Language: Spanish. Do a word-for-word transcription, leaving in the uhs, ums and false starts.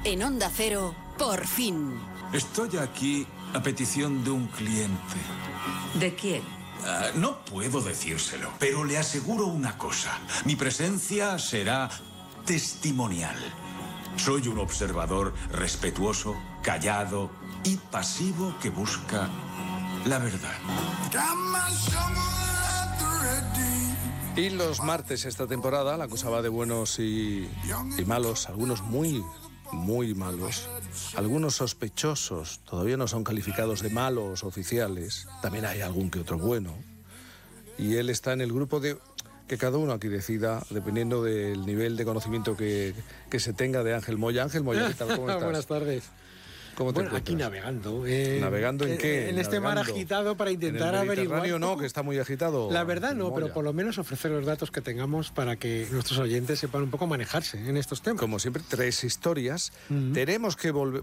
En Onda Cero, por fin. Estoy aquí a petición de un cliente. ¿De quién? Uh, no puedo decírselo, pero le aseguro una cosa. Mi presencia será testimonial. Soy un observador respetuoso, callado y pasivo que busca la verdad. Y los martes esta temporada la cosa va de buenos y, y malos, algunos muy, muy malos. Algunos sospechosos, todavía no son calificados de malos oficiales. También hay algún que otro bueno. Y él está en el grupo de que cada uno aquí decida, dependiendo del nivel de conocimiento que, que se tenga de Ángel Moya. Ángel Moya, ¿qué tal? ¿Cómo estás? Buenas tardes. ¿Cómo te bueno, aquí navegando. Eh, ¿Navegando en qué? En este navegando. mar agitado para intentar ¿En el averiguar... Mediterráneo no, que está muy agitado? La verdad no, Moya. pero por lo menos ofrecer los datos que tengamos para que nuestros oyentes sepan un poco manejarse en estos temas. Como siempre, tres historias. Uh-huh. Tenemos que volver...